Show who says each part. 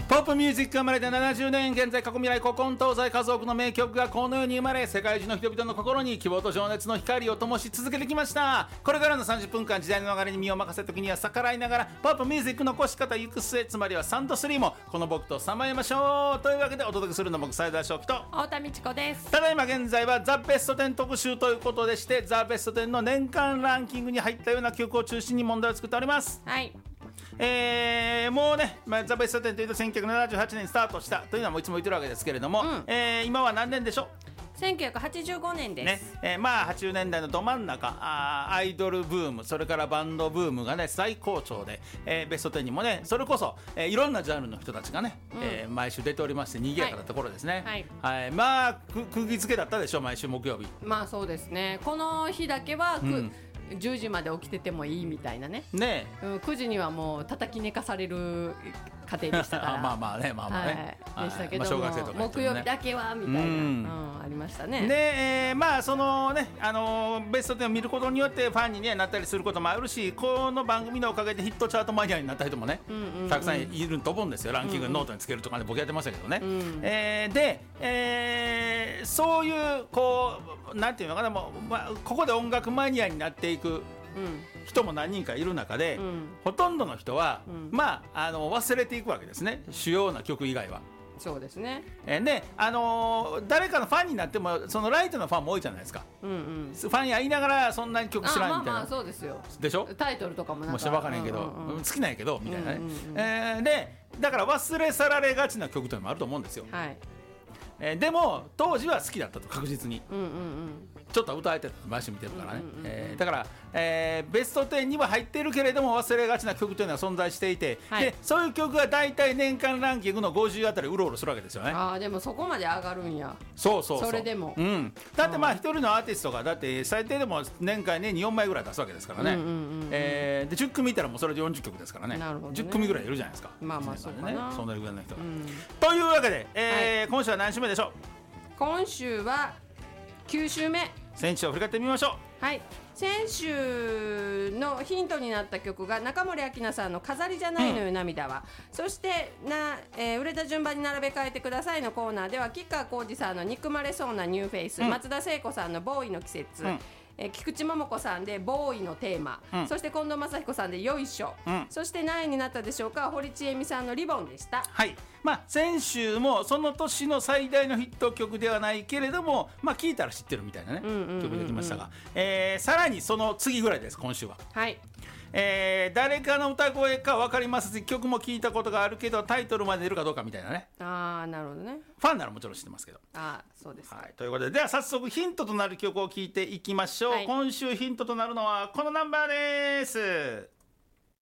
Speaker 1: ポップミュージックが生まれて70年、現在過去未来古今東西数多くの名曲がこの世に生まれ、世界中の人々の心に希望と情熱の光を灯し続けてきました。これからの30分間、時代の流れに身を任せた時には逆らいながらポップミュージックの起こし方行く末、つまりは3と3もこの僕とさまえましょうというわけで、お届けするの僕斉田翔樹と
Speaker 2: 太田美智子です。
Speaker 1: ただいま現在はザ・ベスト10特集ということでして、ザ・ベスト10の年間ランキングに入ったような曲を中心に問題を作っております。
Speaker 2: はい。
Speaker 1: もうね、ザ・ベスト10というと1978年にスタートしたというのはもういつも言ってるわけですけれども、今は何年でしょう。
Speaker 2: 1985年です、
Speaker 1: まあ80年代のど真ん中、アイドルブーム、それからバンドブームがね最高潮で、ベスト10にもねそれこそ、いろんなジャンルの人たちがね、毎週出ておりまして賑やかなところですね。まあ釘付けだったでしょ、毎週木曜日。
Speaker 2: まあそうですね、この日だけは、10時まで起きててもいいみたいなね。9時にはもう叩き寝かされる家庭でしたから
Speaker 1: まあまあね、まあまあね、
Speaker 2: でしたけども、木曜日だけはみたいな、ありましたね。
Speaker 1: で、まあそのね、ベスト10を見ることによってファンに、ね、なったりすることもあるし、この番組のおかげでヒットチャートマニアになった人もね、たくさんいると思うんですよ。ランキングノートにつけるとかね、僕やってましたけどね。で、そういうこうなんていうのかな、もう、ここで音楽マニアになっていく人も何人かいる中で、ほとんどの人は、まあ忘れていくわけですね、主要な曲以外は。
Speaker 2: そうですね。
Speaker 1: で、誰かのファンになってもそのライトのファンも多いじゃないですか。ファンや言いながらそんなに曲知らんみたいな。
Speaker 2: そうですよ。
Speaker 1: でしょ。
Speaker 2: タイトルとかもなんか
Speaker 1: もうし分からへんけど、好きなんやけどみたいなね。でだから忘れ去られがちな曲というのもあると思うんですよ。でも当時は好きだったと、確実に、ちょっと歌えて毎週見てるからね。だから、ベスト10には入ってるけれども忘れがちな曲というのは存在していて、でそういう曲が大体年間ランキングの50あたりうろうろするわけですよね。
Speaker 2: でもそこまで上がるんや。
Speaker 1: それでも、だってまあ一人のアーティストがだって最低でも年間に4枚ぐらい出すわけですからね。で10組いたらもうそれで40曲ですからね。10組ぐらいいるじゃないですか。
Speaker 2: まあそうかな、
Speaker 1: そんなぐらいの人が、というわけで、今週は何週目でしょう。
Speaker 2: 今週は9週目。
Speaker 1: 先週を振り返ってみましょう。
Speaker 2: はい、先週のヒントになった曲が中森明菜さんの飾りじゃないのよ涙は、そして売れた順番に並べ替えてくださいのコーナーでは吉川晃司さんの憎まれそうなニューフェイス、松田聖子さんのボーイの季節、菊池桃子さんでボーイのテーマ、そして近藤真彦さんでよいしょ、そして何位になったでしょうか。堀ちえみさんのリボンでした。
Speaker 1: はい、まあ、先週もその年の最大のヒット曲ではないけれども、まあ、聴いたら知ってるみたいなね曲できましたが、さらにその次ぐらいです今週は。誰かの歌声か分かりますし、曲も聴いたことがあるけどタイトルまで出るかどうかみたいなね。
Speaker 2: なるほどね。
Speaker 1: ファンならもちろん知ってますけど。
Speaker 2: そうです、
Speaker 1: ということで、では早速ヒントとなる曲を聴いていきましょう。今週ヒントとなるのはこのナンバーです。